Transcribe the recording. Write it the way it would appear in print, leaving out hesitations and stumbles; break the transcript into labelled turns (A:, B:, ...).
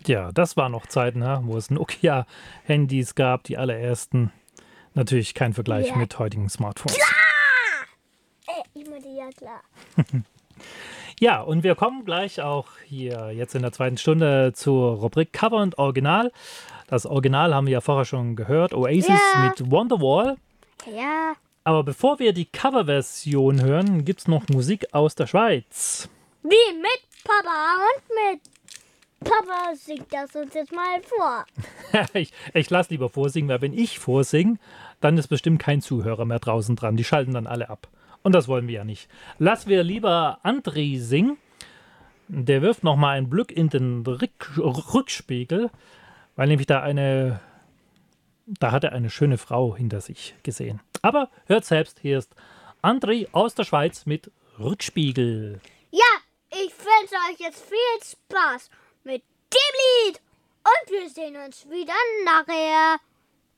A: Ja, das waren noch Zeiten, wo es Nokia-Handys gab, die allerersten. Natürlich kein Vergleich
B: Ja.
A: mit heutigen Smartphones.
B: Ich meine, ja klar.
A: Ja, und wir kommen gleich auch hier jetzt in der zweiten Stunde zur Rubrik Cover und Original. Das Original haben wir ja vorher schon gehört, Oasis
B: Ja.
A: mit Wonderwall.
B: Ja.
A: Aber bevor wir die Coverversion hören, gibt es noch Musik aus der Schweiz.
B: Wie mit Papa und mit Papa singt das uns jetzt mal vor.
A: ich lasse lieber vorsingen, weil wenn ich vorsinge, dann ist bestimmt kein Zuhörer mehr draußen dran. Die schalten dann alle ab. Und das wollen wir ja nicht. Lass wir lieber André singen. Der wirft nochmal einen Blick in den Rückspiegel, weil nämlich da hat er eine schöne Frau hinter sich gesehen. Aber hört selbst, hier ist André aus der Schweiz mit Rückspiegel.
B: Ja, ich wünsche euch jetzt viel Spaß mit dem Lied. Und wir sehen uns wieder nachher.